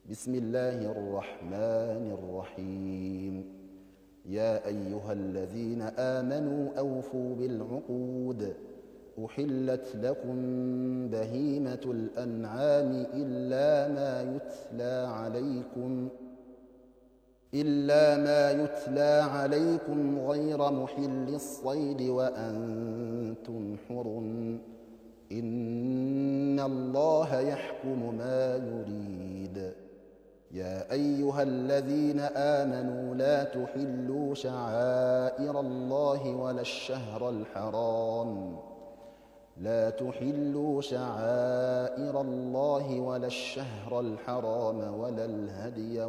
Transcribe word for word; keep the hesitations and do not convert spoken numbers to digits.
بسم الله الرحمن الرحيم يا أيها الذين آمنوا أوفوا بالعقود أحلت لكم بهيمة الأنعام إلا ما يتلى عليكم إلا ما يتلى عليكم غير محل الصيد وأنتم حرم إن الله يحكم ما يريد يا أيها الذين آمنوا لا تحلوا شعائر الله ولا الشهر الحرام لا تحلوا شعائر الله ولا الشهر الحرام ولا الهدي